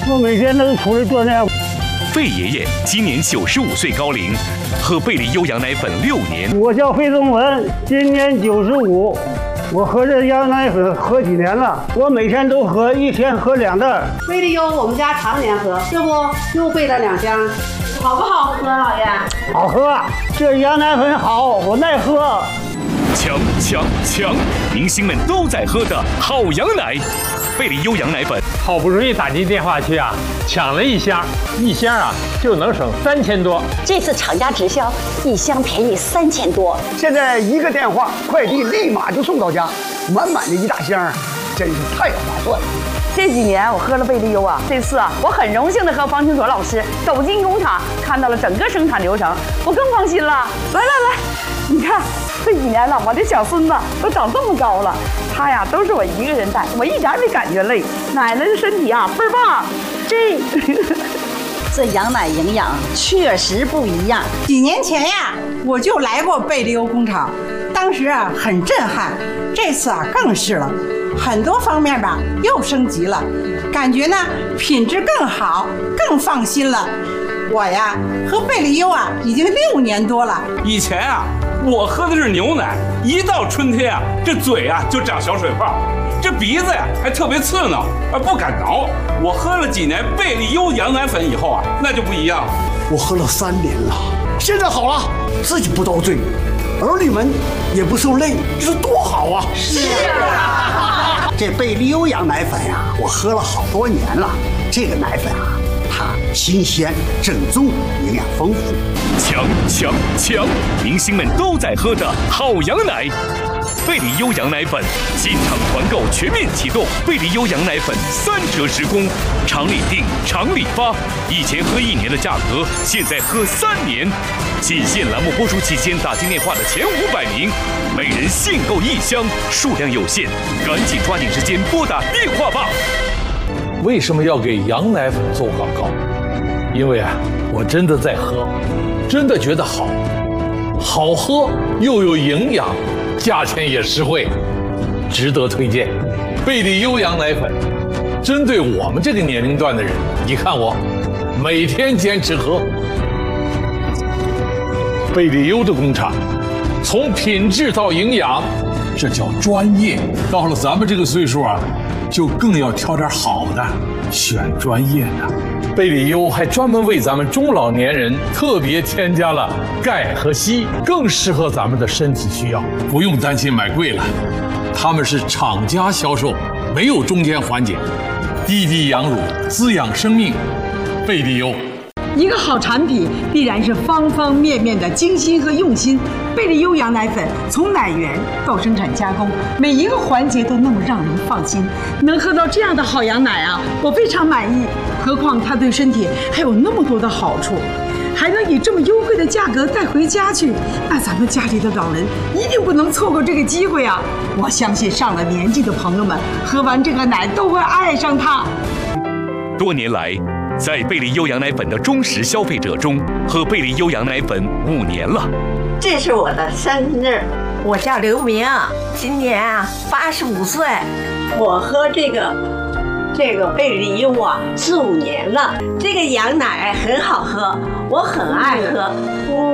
我每天都出来锻炼。 费爷爷今年95岁高龄，喝贝利优羊奶粉6年。 我叫费宗文，今年95。我喝这羊奶粉喝几年了？我每天都喝，一天喝2袋。 贝利优我们家常年喝，这不又备了2箱，好不好喝，老爷？ 好喝，这羊奶粉好，我爱喝。 强！明星们都在喝的好羊奶，贝利优羊奶粉。 好不容易打进电话去啊，抢了1箱，1箱啊就能省3000多。 这次厂家直销，1箱便宜3000多。 现在一个电话，快递立马就送到家，满满的1大箱，真是太划算了。 这几年我喝了贝利优啊，这次啊，我很荣幸的和方清楚老师走进工厂，看到了整个生产流程，我更放心了。来，你看这几年了，我的小孙子都长这么高了，他呀都是我一个人带，我一点没感觉累。奶奶的身体啊倍儿棒， 这羊奶营养确实不一样。 几年前呀，我就来过贝利优工厂，当时啊很震撼，这次啊更是了。很多方面吧又升级了，感觉呢品质更好，更放心了。我呀喝贝利优啊已经6年多了。 以前啊我喝的是牛奶，一到春天啊这嘴啊就长小水泡，这鼻子呀还特别刺挠，不敢挠。我喝了几年贝利优羊奶粉以后啊，那就不一样了。 我喝了3年了，现在好了，自己不遭罪，儿女们也不受累，这是多好啊！ 是啊， 这贝利优羊奶粉呀，我喝了好多年了。这个奶粉啊，它新鲜、正宗，营养丰富。 强！明星们都在喝的好羊奶。贝利优羊奶粉进场团购全面启动，贝利优羊奶粉3折时供，厂里订，厂里发。以前喝1年的价格，现在喝3年。仅限栏目播出期间打进电话的前500名，每人限购1箱，数量有限，赶紧抓紧时间拨打电话吧。 为什么要给羊奶粉做广告？因为啊，我真的在喝，真的觉得好喝又有营养，价钱也实惠，值得推荐。贝利优羊奶粉，针对我们这个年龄段的人，你看我每天坚持喝。贝利优的工厂，从品质到营养，这叫专业。到了咱们这个岁数啊，就更要挑点好的，选专业的。贝利优还专门为咱们中老年人特别添加了钙和硒，更适合咱们的身体需要，不用担心买贵了。他们是厂家销售，没有中间环节，滴滴养乳，滋养生命。贝利优。 一个好产品必然是方方面面的精心和用心。贝利优羊奶粉从奶源到生产加工，每一个环节都那么让人放心。能喝到这样的好羊奶啊，我非常满意。何况它对身体还有那么多的好处，还能以这么优惠的价格带回家去，那咱们家里的老人一定不能错过这个机会啊！我相信上了年纪的朋友们喝完这个奶都会爱上它。 多年来，在贝利优羊奶粉的忠实消费者中，喝贝利优羊奶粉5年了。 这是我的生日，我叫刘明，今年啊85岁。我喝这个贝利优啊4、5年了，这个羊奶很好喝，我很爱喝。